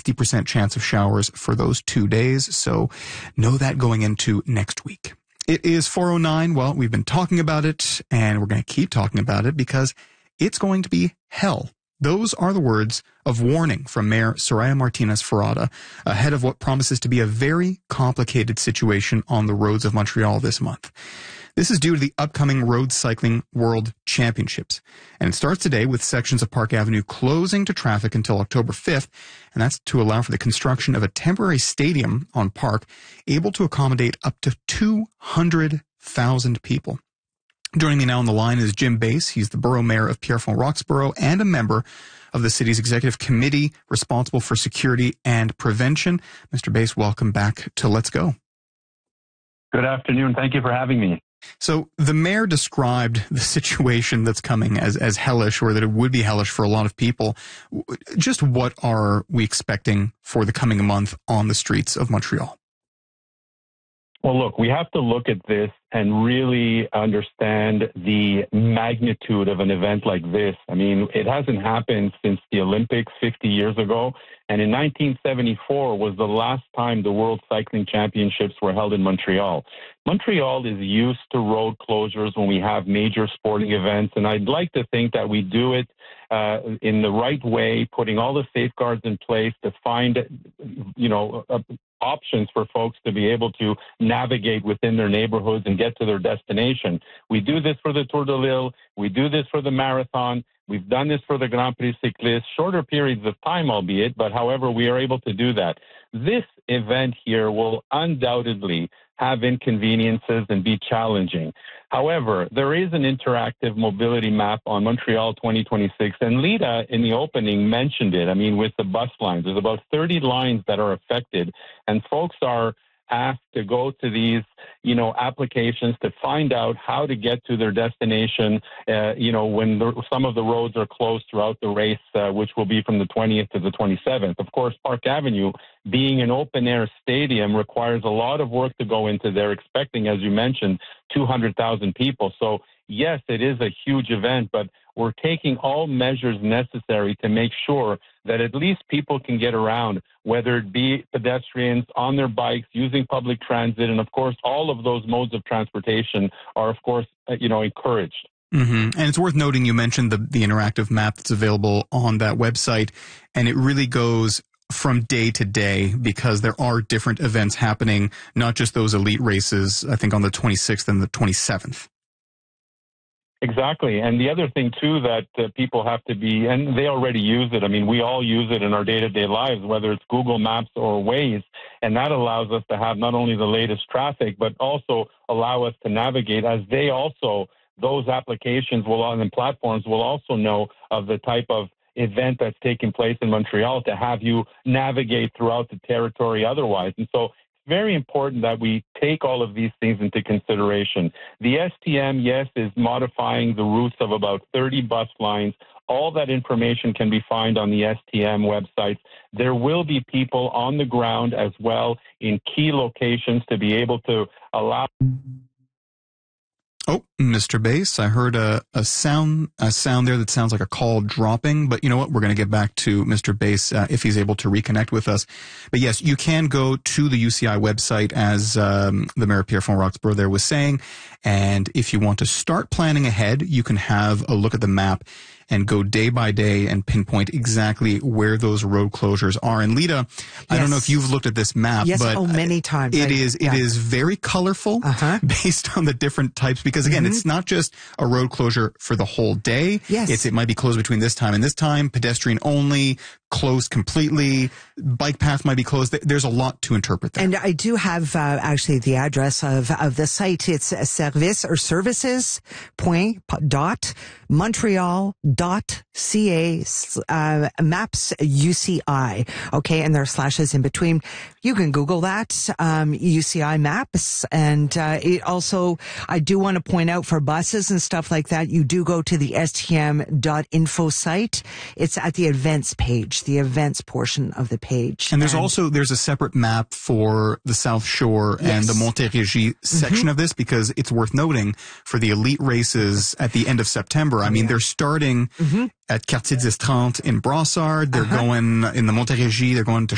60% chance of showers for those 2 days. So know that going into next week. It is 4:09. Well, we've been talking about it, and we're going to keep talking about it because it's going to be hell. Those are the words of warning from Mayor Soraya Martinez Ferrada ahead of what promises to be a very complicated situation on the roads of Montreal this month. This is due to the upcoming Road Cycling World Championships. And it starts today with sections of Park Avenue closing to traffic until October 5th. And that's to allow for the construction of a temporary stadium on Park able to accommodate up to 200,000 people. Joining me now on the line is Jim Bass. He's the borough mayor of Pierrefonds-Roxborough and a member of the city's executive committee responsible for security and prevention. Mr. Bass, welcome back to Let's Go. Good afternoon. Thank you for having me. So the mayor described the situation that's coming as hellish, or that it would be hellish for a lot of people. Just what are we expecting for the coming month on the streets of Montreal? Well, look, we have to look at this and really understand the magnitude of an event like this. I mean, it hasn't happened since the Olympics 50 years ago. And in 1974 was the last time the World Cycling Championships were held in Montreal. Montreal is used to road closures when we have major sporting events. And I'd like to think that we do it in the right way, putting all the safeguards in place to find, options for folks to be able to navigate within their neighborhoods and get to their destination. We do this for the Tour de l'Île. We do this for the marathon. We've done this for the Grand Prix Cycliste, shorter periods of time, albeit, but however, we are able to do that. This event here will undoubtedly have inconveniences and be challenging. However, there is an interactive mobility map on Montreal 2026, and Lita, in the opening, mentioned it. I mean, with the bus lines, there's about 30 lines that are affected, and folks are asked to go to these, applications to find out how to get to their destination, when some of the roads are closed throughout the race, which will be from the 20th to the 27th. Of course, Park Avenue, being an open-air stadium, requires a lot of work to go into there, expecting, as you mentioned, 200,000 people. So, yes, it is a huge event, but we're taking all measures necessary to make sure that at least people can get around, whether it be pedestrians on their bikes, using public transit, and of course, all of those modes of transportation are, of course, encouraged. Mm-hmm. And it's worth noting, you mentioned the interactive map that's available on that website, and it really goes from day to day because there are different events happening, not just those elite races, I think on the 26th and the 27th. Exactly. And the other thing, too, that people have to be, and they already use it. I mean, we all use it in our day-to-day lives, whether it's Google Maps or Waze, and that allows us to have not only the latest traffic, but also allow us to navigate as they also, those applications and platforms will also know of the type of event that's taking place in Montreal to have you navigate throughout the territory otherwise. And so very important that we take all of these things into consideration. The STM, yes, is modifying the routes of about 30 bus lines. All that information can be found on the STM website. There will be people on the ground as well in key locations to be able to allow... Oh, Mr. Bass, I heard a sound there that sounds like a call dropping, but you know what? We're going to get back to Mr. Bass if he's able to reconnect with us. But yes, you can go to the UCI website, as the Mayor of Pierrefonds-Roxborough there was saying, and if you want to start planning ahead, you can have a look at the map and go day by day and pinpoint exactly where those road closures are. And Lita, yes. I don't know if you've looked at this map, but many times. It is very colorful based on the different types, because again, it's not just a road closure for the whole day. Yes. It might be closed between this time and this time, pedestrian only, closed completely, bike path might be closed. There's a lot to interpret there. And I do have actually the address of the site. It's service or services Montreal.ca maps UCI. Okay, and there are slashes in between. You can Google that, UCI maps. And it also, I do want to point out for buses and stuff like that, you do go to the stm.info site. It's at the events page, the events portion of the page. And there's a separate map for the South Shore and the Montérégie section of this, because it's worth noting for the elite races at the end of September. I mean, they're starting at Quartier des Trente in Brossard. They're going in the Montérégie. They're going to